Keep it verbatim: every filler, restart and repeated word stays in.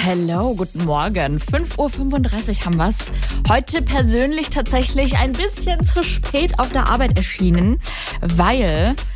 Hello, guten Morgen. fünf Uhr fünfunddreißig haben wir's. Heute persönlich tatsächlich ein bisschen zu spät auf der Arbeit erschienen, weil